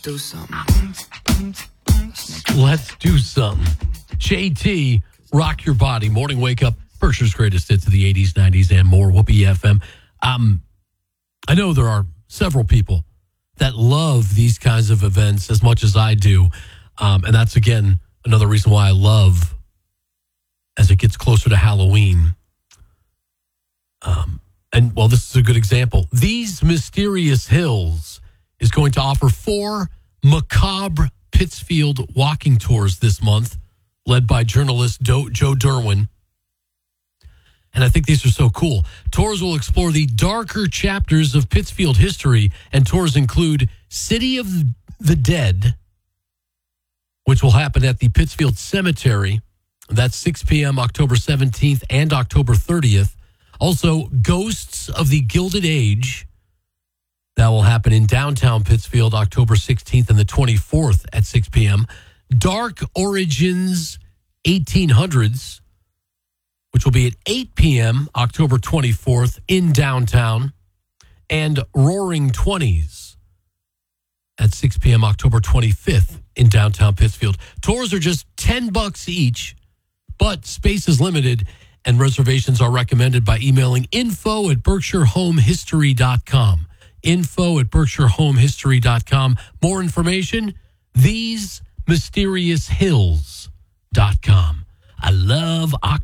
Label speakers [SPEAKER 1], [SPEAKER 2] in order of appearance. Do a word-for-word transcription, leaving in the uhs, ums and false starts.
[SPEAKER 1] do something.
[SPEAKER 2] Let's do something. J T, rock your body. Morning wake up. Berkshire's greatest hits of the eighties, nineties, and more. Whoopee F M. Um, I know there are several people that love these kinds of events as much as I do. Um, and that's, again, another reason why I love, as it gets closer to Halloween. Um, and, well, this is a good example. These Mysterious Hills is going to offer four macabre Pittsfield walking tours this month, led by journalist Do- Joe Derwin. And I think these are so cool. Tours will explore the darker chapters of Pittsfield history, and tours include City of the Dead, which will happen at the Pittsfield Cemetery. That's six p.m. October seventeenth and October thirtieth. Also, Ghosts of the Gilded Age. That will happen in downtown Pittsfield, October sixteenth and the twenty-fourth at six p.m. Dark Origins eighteen hundreds, which will be at eight p.m. October twenty-fourth in downtown, and Roaring Twenties at six p.m. October twenty-fifth in downtown Pittsfield. Tours are just ten bucks each, but space is limited, and reservations are recommended by emailing info at berkshire home history dot com. Info at berkshire home history dot com. More information, these mysterious hills dot com. I love October.